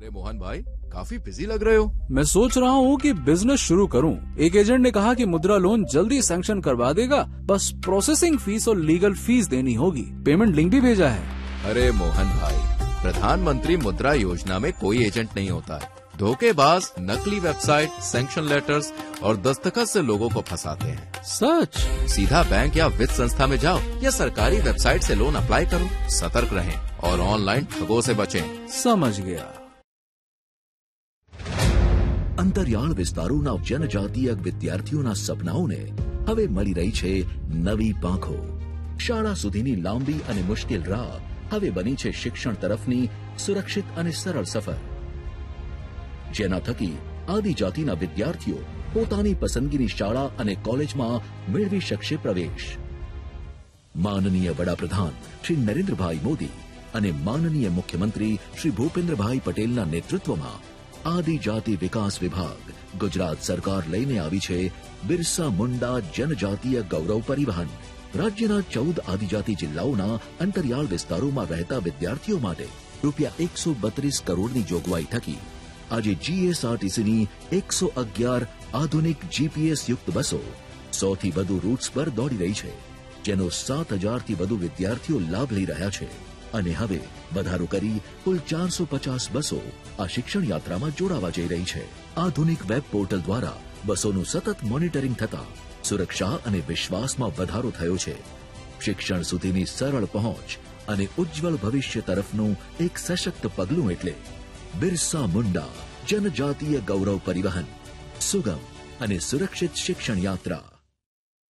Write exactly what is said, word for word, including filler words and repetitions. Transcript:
अरे मोहन भाई, काफी बिजी लग रहे हो। मैं सोच रहा हूँ कि बिजनेस शुरू करूँ। एक एजेंट ने कहा कि मुद्रा लोन जल्दी सैंक्शन करवा देगा, बस प्रोसेसिंग फीस और लीगल फीस देनी होगी। पेमेंट लिंक भी भेजा है। अरे मोहन भाई, प्रधानमंत्री मुद्रा योजना में कोई एजेंट नहीं होता है। धोखेबाज नकली वेबसाइट, सैंक्शन लेटर्स और दस्तखत से लोगों को फंसाते हैं। सच? सीधा बैंक या वित्त संस्था में जाओ या सरकारी वेबसाइट से लोन अप्लाई करो। सतर्क रहें और ऑनलाइन ठगों से बचें। समझ गया। અંતરિયાળ વિસ્તારોના જનજાતીય વિદ્યાર્થીઓના સપનાઓને હવે મળી રહી છે નવી પાંખો। શાળા સુધીની લાંબી અને મુશ્કેલ રાહ હવે બની છે શિક્ષણ તરફની સુરક્ષિત અને સરળ સફર, જેના થકી આદિજાતિના વિદ્યાર્થીઓ પોતાની પસંદગીની શાળા અને કોલેજમાં મેળવી શકશે પ્રવેશ। માનનીય વડાપ્રધાન શ્રી નરેન્દ્રભાઈ મોદી અને માનનીય મુખ્યમંત્રી શ્રી ભૂપેન્દ્રભાઈ પટેલના નેતૃત્વમાં આદિજાતિ વિકાસ વિભાગ ગુજરાત સરકાર લઈને આવી છે બિરસા મુંડા જનજાતીય ગૌરવ પરિવહન। રાજ્યના ચૌદ આદિજાતિ જિલ્લાઓના અંતરિયાળ વિસ્તારોમાં રહેતા વિદ્યાર્થીઓ માટે રૂપિયા એકસો બત્રીસ કરોડની જોગવાઈ થકી આજે જીએસઆરટીસીની એકસો અગિયાર આધુનિક જીપીએસ યુક્ત બસો સૌથી વધુ રૂટ્સ પર દોડી રહી છે, જેનો સાત હજારથી વધુ વિદ્યાર્થીઓ લાભ લઈ રહ્યા છે। અને હવે વધારો કરી કુલ ચારસો પચાસ બસો આ શિક્ષણ યાત્રામાં જોડાવા જઈ રહી છે। આધુનિક વેબ પોર્ટલ દ્વારા બસોનું સતત મોનિટરિંગ થતા સુરક્ષા અને વિશ્વાસમાં વધારો થયો છે। શિક્ષણ સુધીની સરળ પહોંચ અને ઉજ્જવળ ભવિષ્ય તરફનું એક સશક્ત પગલું એટલે બિરસા મુંડા જનજાતીય ગૌરવ પરિવહન, સુગમ અને સુરક્ષિત શિક્ષણ યાત્રા।